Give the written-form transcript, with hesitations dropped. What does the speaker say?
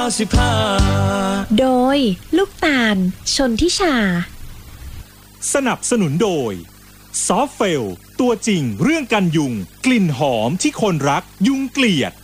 โดยลูกตาลชนทิชาสนับสนุนโดยซอฟเฟลตัวจริงเรื่องกันยุงกลิ่นหอมที่คนรักยุงเกลียด